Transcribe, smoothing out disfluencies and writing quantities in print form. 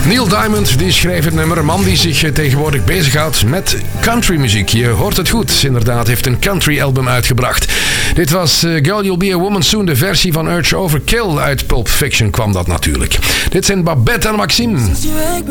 Neil Diamond die schreef het nummer. Een man die zich tegenwoordig bezighoudt met countrymuziek. Je hoort het goed. Inderdaad, heeft een country album uitgebracht. Dit was Girl You'll Be a Woman Soon. De versie van Urge Overkill uit Pulp Fiction kwam dat natuurlijk. Dit zijn Babette en Maxime.